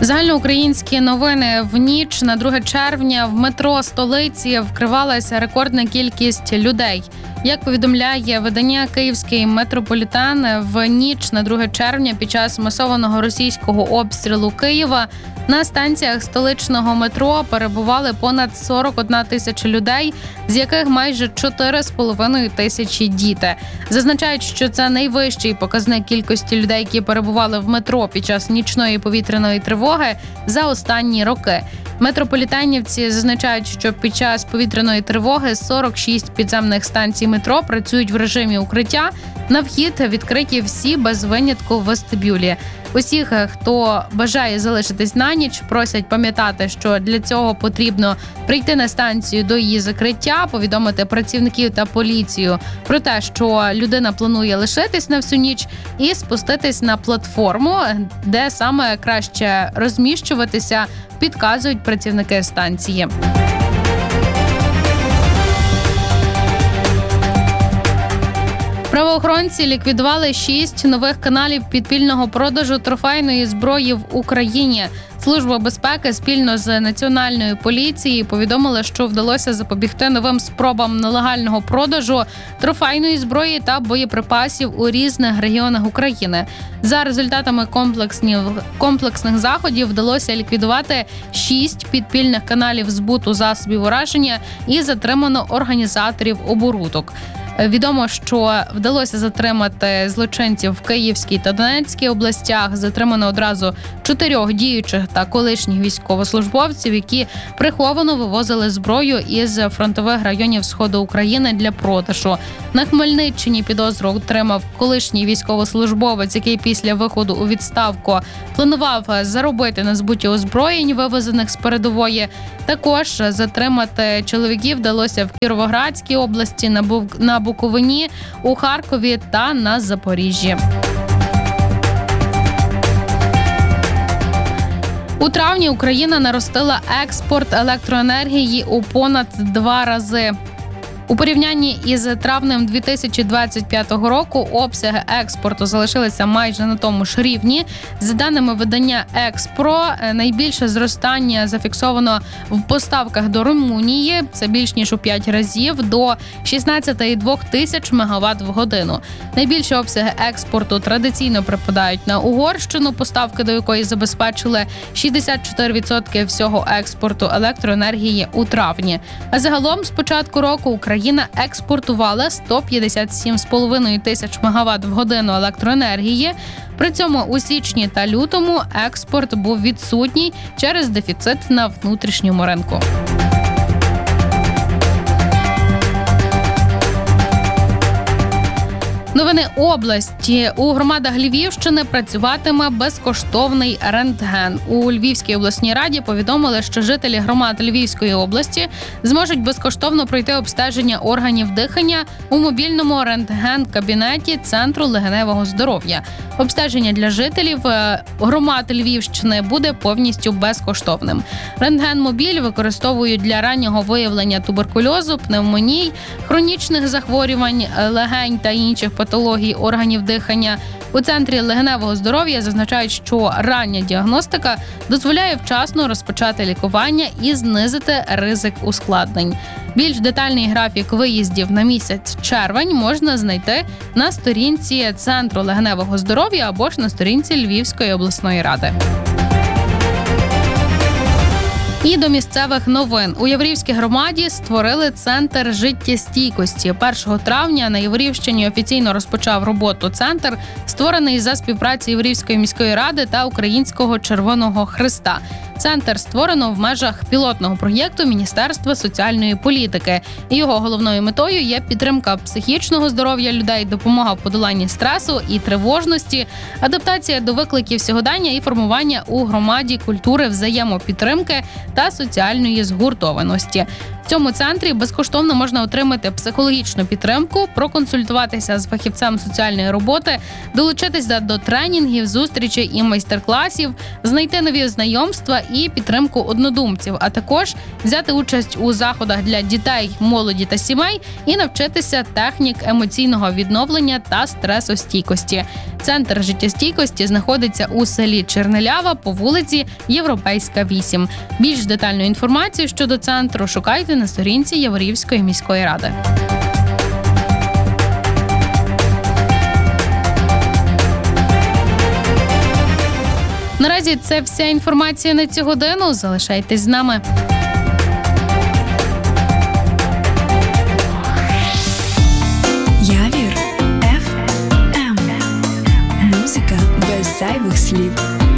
Загальноукраїнські новини. В ніч на 2 червня в метро столиці вкривалася рекордна кількість людей. Як повідомляє видання «Київський метрополітен», в ніч на 2 червня під час масованого російського обстрілу Києва на станціях столичного метро перебували понад 41 тисяча людей, з яких майже 4,5 тисячі діти. Зазначають, що це найвищий показник кількості людей, які перебували в метро під час нічної повітряної тривоги за останні роки. Метрополітенівці зазначають, що під час повітряної тривоги 46 підземних станцій метро працюють в режимі укриття. На вхід відкриті всі без винятку вестибюлі. Усіх, хто бажає залишитись на ніч, просять пам'ятати, що для цього потрібно прийти на станцію до її закриття, повідомити працівників та поліцію про те, що людина планує лишитись на всю ніч, і спуститись на платформу, де саме краще розміщуватися, підказують працівники станції. Правоохоронці ліквідували 6 нових каналів підпільного продажу трофейної зброї в Україні. Служба безпеки спільно з Національною поліцією повідомила, що вдалося запобігти новим спробам нелегального продажу трофейної зброї та боєприпасів у різних регіонах України. За результатами комплексних заходів вдалося ліквідувати 6 підпільних каналів збуту засобів ураження і затримано організаторів оборудок. Відомо, що вдалося затримати злочинців в Київській та Донецькій областях. Затримано одразу 4 діючих та колишніх військовослужбовців, які приховано вивозили зброю із фронтових районів Сходу України для продажу. На Хмельниччині підозру отримав колишній військовослужбовець, який після виходу у відставку планував заробити на збуті озброєнь, вивезених з передової. Також затримати чоловіків вдалося в Кіровоградській області, на Буковині, у Харкові та на Запоріжжі. У травні Україна наростила експорт електроенергії у понад 2 рази. У порівнянні із травнем 2025 року обсяги експорту залишилися майже на тому ж рівні. За даними видання «Експро», найбільше зростання зафіксовано в поставках до Румунії, це більш ніж у 5 разів, до 16,2 тисяч мегаватт в годину. Найбільші обсяги експорту традиційно припадають на Угорщину, поставки до якої забезпечили 64% всього експорту електроенергії у травні. А загалом з початку року Україна експортувала 157,5 тисяч мегаватт в годину електроенергії. При цьому у січні та лютому експорт був відсутній через дефіцит на внутрішньому ринку. Новини області. У громадах Львівщини працюватиме безкоштовний рентген. У Львівській обласній раді повідомили, що жителі громад Львівської області зможуть безкоштовно пройти обстеження органів дихання у мобільному рентген-кабінеті Центру легеневого здоров'я. Обстеження для жителів громад Львівщини буде повністю безкоштовним. Рентген-мобіль використовують для раннього виявлення туберкульозу, пневмоній, хронічних захворювань, легень та інших патологій органів дихання. У Центрі легеневого здоров'я зазначають, що рання діагностика дозволяє вчасно розпочати лікування і знизити ризик ускладнень. Більш детальний графік виїздів на місяць червень можна знайти на сторінці Центру легеневого здоров'я або ж на сторінці Львівської обласної ради. І до місцевих новин. У Яворівській громаді створили центр життєстійкості. 1 травня на Яворівщині офіційно розпочав роботу центр, створений за співпраці Яворівської міської ради та Українського Червоного Хреста. Центр створено в межах пілотного проєкту Міністерства соціальної політики. Його головною метою є підтримка психічного здоров'я людей, допомога в подоланні стресу і тривожності, адаптація до викликів сьогодення і формування у громаді культури взаємопідтримки та соціальної згуртованості. В цьому центрі безкоштовно можна отримати психологічну підтримку, проконсультуватися з фахівцем соціальної роботи, долучитися до тренінгів, зустрічей і майстер-класів, знайти нові знайомства і підтримку однодумців, а також взяти участь у заходах для дітей, молоді та сімей і навчитися технік емоційного відновлення та стресостійкості. Центр життєстійкості знаходиться у селі Чернилява по вулиці Європейська, 8. Більш детальну інформацію щодо центру шукайте на сторінці Яворівської міської ради. Наразі це вся інформація на цю годину. Залишайтесь з нами. Явір ФМ. Музика без зайвих слів.